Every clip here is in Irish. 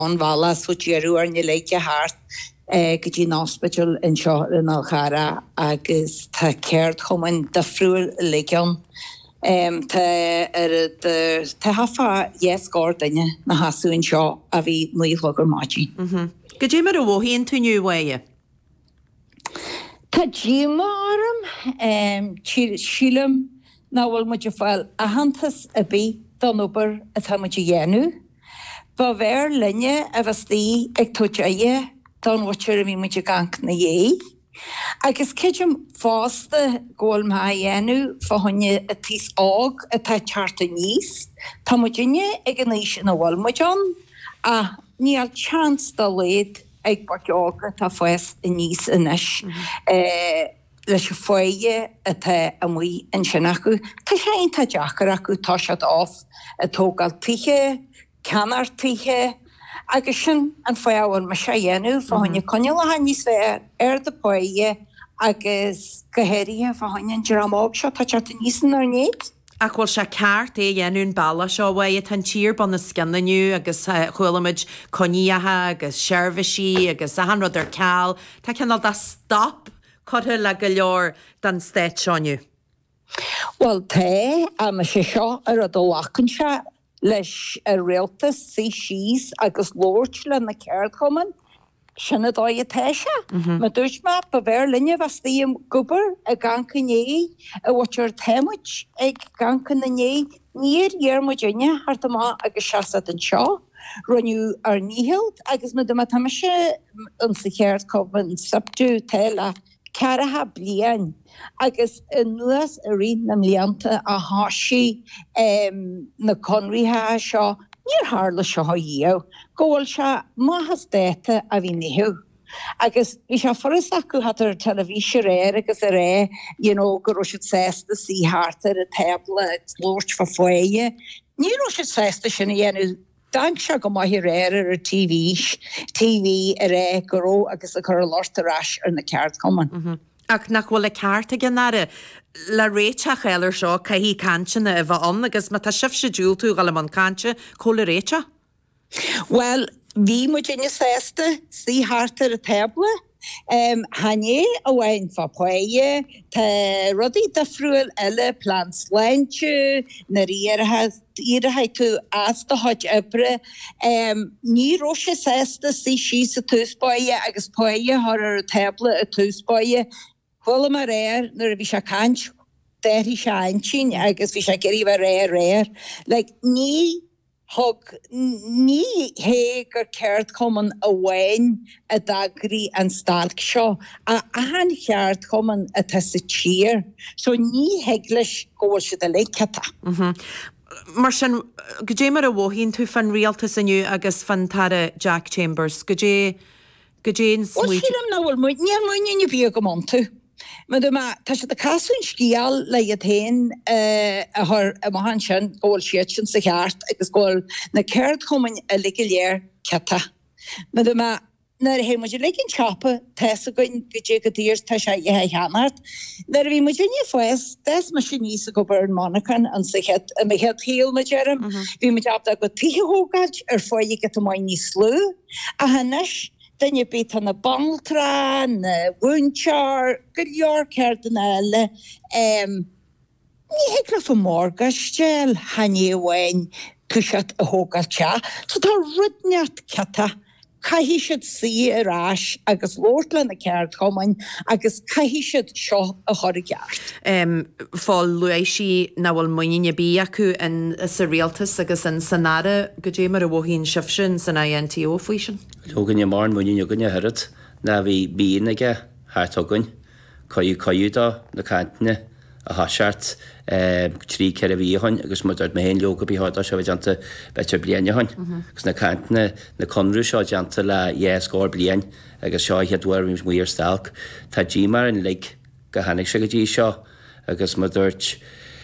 bhla sutíú ar na leice háart go dtí hospital in seo in Alchara agus tá céirt chumann de friúil leicion. Tá hafa scór daine na hasúin seo a bhí nuochlogur máidí. Go dtí mar a bhhíonn tú nniuhaige? Tá ddímarm sílam ná bhfuil muidir fáil a hantas a bí don obair atá muidir dhéanú. Ba bhéir linne a bheití ag tuaide don bhaiteir a bhí muidir gang na dhé. Agus cidim fásta ggóil má dhéanú fáhanne a tís ág atá tearta níos, Tá muidirine ag an éis na bhfuil muideán a níl chans dá léad ag barceága tá fues a níos inis. Leis a foiige atá amuí an sin acu, Tá sé onanta deachar acu tá sead áf a tógáil tithe, canar tithe, agus sin an foiáil me sé dhéanú fáhanne coine le níos bheith ar de poige agus gohéirithe fáhanne an drámág seo tá teartta níos ar néad. Ach bhfuil se ceart é dhéanún bailla seo bhaid tan tír ban na scinnaniu agus chulamid coníathe agus seirbhísí agus a hanrad ar ceall, Tá cenal dá stop cotha le go leor den stéit seoinniu. Well, tá a me sé seo ar a do lachan se leis a réaltas sí síos agus lóirt le na ceird chuman, sinna dóid teise. Ma dúirt me ba bhéir linne bheittíim gobar a gancané a bhaiteir téimeid ag gancan na né, níor dhearmid inne harta má agus seaasa an seo, runniu ar níhilt agus me duma tamise an sa ceird chuman sabtú téile cearatha blian agus in nuas a rion na mblianta a háisí na conrithe seo níor hála seo díomh, ggóil se maithas déite a bhí nihiú. Agus bhí se foras acu hat ar televíse réir agus a ré, go raibh siad sésta síthart ar a tebla lóirt fa foiige. Ní raibh siad sésta sinna dhéanú dank se go maithí réir ar TV a ré goró agus a chur láirt arás ar na ceart chuman. Ach nach bhfuil le ceart gan nare le réiteach eir seo caihí cantina a bheith an agus má tá sibh sé dúil tú gal man cante chola réite? Well, bhí mu dinne sésta síthart ar a tebla, Hanné a bhhain fa poige, Tá rudí de friúil eile plan sleintú, na iirithe tú as de háid ibre, ní ró sé sésta sí síos a túspáige agus poige ar a tebla a túspáige, Chula mar réir nar a bhí se cant déirí se antín agus bhí se geirí réir. Ní hé gur ceart chuman a bhhain a dagrí an stalc seo a han cheart chuman a tá sa tír, so ní heaglas ggóil si a leiceta. Mar sin go dé mar a bhhíonn tú fan rialtas aniu agus fan tar Jack Chambers, go dé smúid. Sílam ná bhfuil muid níor muoine bhí go mán tú. Tá sé a casún scíal le a tain a mahan sin ggóil siad sin sa cheart agus ggóil na ceird chuman a liga léir ceta. Nar hé muidir leginn chapa teessa goin go dé go dtíir tá sé i cheanart. Nar bhí muidir ní foies des mar sin níos go bar an Monacan an sa head a mé head híal me jerum. Bhí muid abda go títhógaid ar foiige go mai ní slú a hanis Danne bit na bantra, na búntear, go leor ceart an eile. Ní heagla fa mórgastéil hané bhhain cúisiat a thógailte, so tá rudneart ceta. Caihí siad sí arás agus lóirt le na ceart chumain agus caihí siad seo a choir ceart. Fáil luéisí na bhfuil muoine bí acu in sa rialtas agus in sanara go dé mar a bhhíonn sibh sin san INTO faoi sin. Logan mar muoine gunne herad na bhí bíanaige hátógann coiúdá na cantine a hasart trí ceir a bhíhain agus mu me héon leoga bíá se bheitanta beitir blianahain. Gus na cantine na conrú seo deanta le scór blian agus seo headhhair muir stalc. Tá dí mar an le go hanig se go dtí seo agus mu dúirt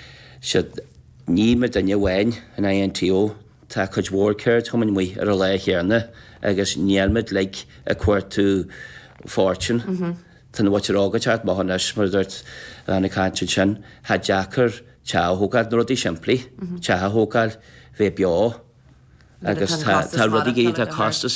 ní me danne bhhain in INTO tá chuid mhórceirt chumann mu ar a le chéarna agus níalmid le a cuairtú fortune. Tan bhaid rágateart má hanis mar dúirt na cantin sin ha Jackar teógáil nó dí siimplí, tethe hógáil bheith beá agus tá rudí a costa